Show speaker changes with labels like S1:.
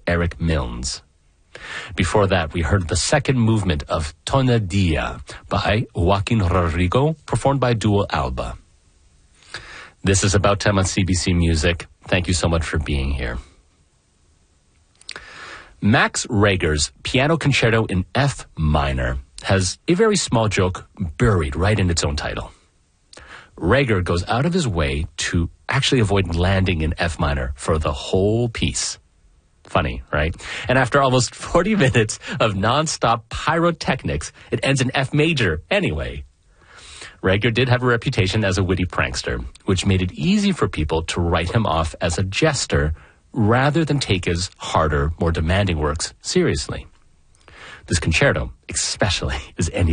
S1: Eric Milnes. Before that, we heard the second movement of Tonadilla by Joaquin Rodrigo, performed by Duo Alba. This is About Time on CBC Music. Thank you so much for being here. Max Reger's Piano Concerto in F minor has a very small joke buried right in its own title. Reger goes out of his way to actually avoid landing in F minor for the whole piece. Funny, right? And after almost 40 minutes of non-stop pyrotechnics, it ends in F major anyway. Reger did have a reputation as a witty prankster, which made it easy for people to write him off as a jester rather than take his harder, more demanding works seriously. This concerto, especially, is any